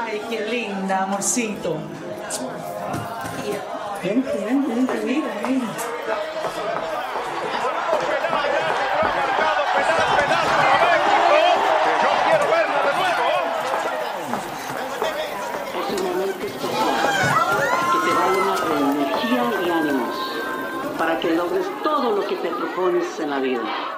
Ay, qué linda, amorcito. Vente, mira. Es un momento especial que te da una energía y ánimos para que logres todo lo que te propones en la vida.